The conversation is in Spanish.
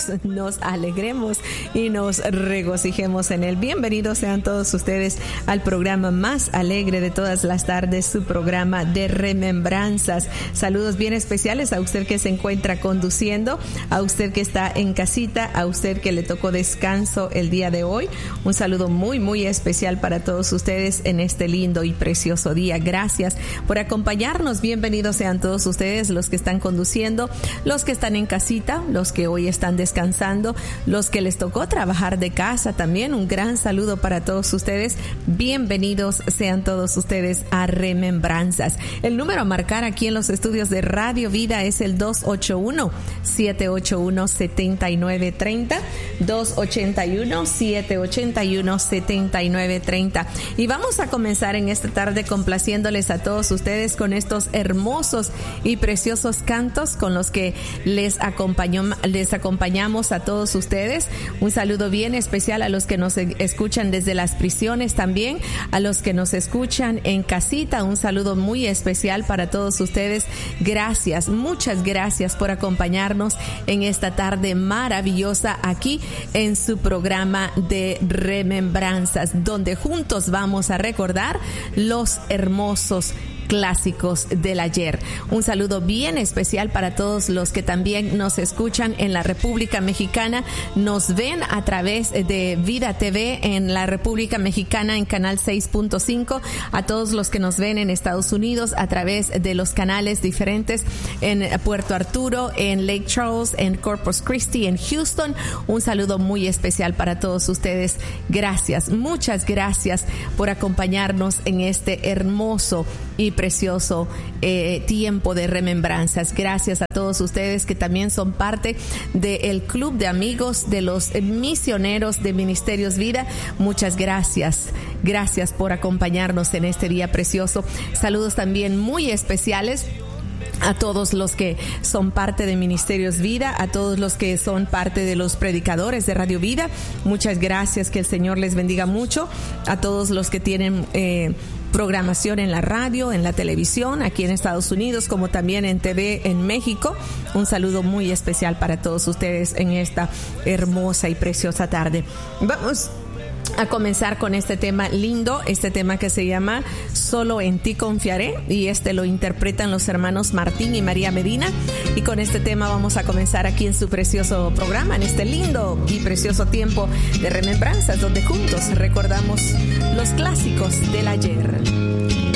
juntos nos alegremos y nos regocijemos en él. Bienvenidos sean todos ustedes al programa más alegre de todas las tardes, su programa de remembranzas. Saludos bien especiales a usted que se encuentra conduciendo, a usted que está en casita, a usted que le tocó descanso el día de hoy. Un saludo muy, muy especial para todos ustedes en este lindo y precioso día. Gracias por acompañarnos. Bienvenidos sean todos ustedes, los que están conduciendo, los que están en casita, los que hoy están descansando, los que les tocó trabajar de casa también. Un gran saludo para todos ustedes. Bienvenidos sean todos ustedes a Remembranzas. El número a marcar aquí en los estudios de Radio Vida es el 281-781-7930, 281-781-7930. Y vamos a comenzar en esta tarde complaciéndoles a todos ustedes con estos hermosos y preciosos cantos con los que les acompañamos a todos ustedes. Un saludo bien especial a los que nos escuchan desde las prisiones también, a los que nos escuchan en casita. Un saludo muy especial para todos ustedes. Gracias, muchas gracias por acompañarnos en esta tarde maravillosa aquí en su programa de Remembranzas, donde juntos vamos a recordar los hermosos clásicos del ayer. Un saludo bien especial para todos los que también nos escuchan en la República Mexicana, nos ven a través de Vida TV en la República Mexicana en canal 6.5, a todos los que nos ven en Estados Unidos a través de los canales diferentes en Puerto Arturo, en Lake Charles, en Corpus Christi, en Houston. Un saludo muy especial para todos ustedes. Gracias, muchas gracias por acompañarnos en este hermoso y precioso tiempo de remembranzas. Gracias a todos ustedes que también son parte del club de amigos de los misioneros de Ministerios Vida. Muchas gracias. Gracias por acompañarnos en este día precioso. Saludos también muy especiales a todos los que son parte de Ministerios Vida, a todos los que son parte de los predicadores de Radio Vida. Muchas gracias, que el Señor les bendiga mucho. A todos los que tienen programación en la radio, en la televisión, aquí en Estados Unidos, como también en TV en México. Un saludo muy especial para todos ustedes en esta hermosa y preciosa tarde. Vamos a comenzar con este tema lindo, este tema que se llama Solo en ti confiaré, y lo interpretan los hermanos Martín y María Medina. Y con este tema vamos a comenzar aquí en su precioso programa, en este lindo y precioso tiempo de remembranzas, donde juntos recordamos los clásicos del ayer.